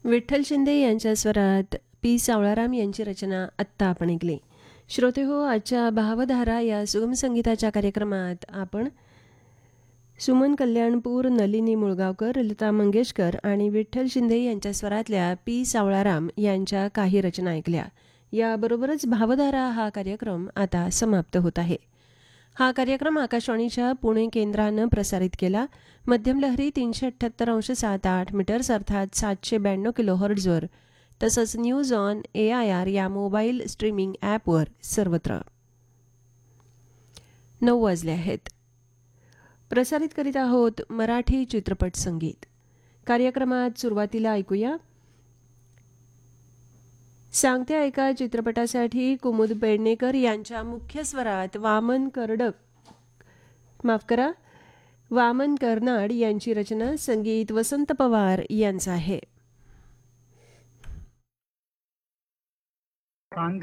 विठ्ठल शिंदे यांच्या स्वरात पी सावळाराम यांची रचना आत्ता आपण ऐकली. श्रोते हो, आजच्या भावधारा या सुगम संगीताच्या कार्यक्रमात आपण सुमन कल्याणपूर, नलिनी मुळगावकर, लता मंगेशकर आणि विठ्ठल शिंदे यांच्या स्वरातल्या पी सावळाराम यांच्या काही रचना ऐकल्या. याबरोबरच भावधारा हा कार्यक्रम आता समाप्त होत आहे. हा कार्यक्रम आकाशवाणीच्या पुणे केंद्रानं प्रसारित केला. मध्यम लहरी 378.78 मीटर्स अर्थात 792 किलोहर्ट्झवर, तसंच न्यूज ऑन AIR या मोबाईल स्ट्रीमिंग ॲपवर सर्वत्र. 9 वाजले आहेत. प्रसारित करीत आहोत मराठी चित्रपट संगीत. कार्यक्रमात सुरुवातीला ऐकूया सांगते ऐका चित्रपटासाठी कुमुद पेडणेकर यांच्या मुख्य स्वरात वामन कर्नाड यांची रचना. संगीत वसंत पवार यांचं आहे.